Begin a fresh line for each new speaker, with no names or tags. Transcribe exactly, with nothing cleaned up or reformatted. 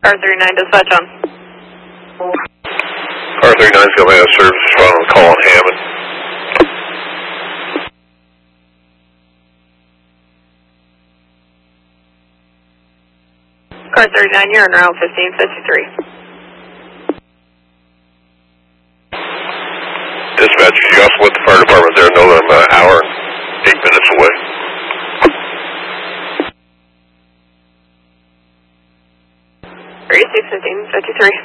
Car thirty-nine, dispatch on.
Car thirty-nine is going to make a service following a call on Hammond.
Car thirty-nine, you're on route fifteen fifty-three.
Dispatch, you also let the fire department there know that I'm an hour and eight minutes away.
thirty-six fifteen fifty-three.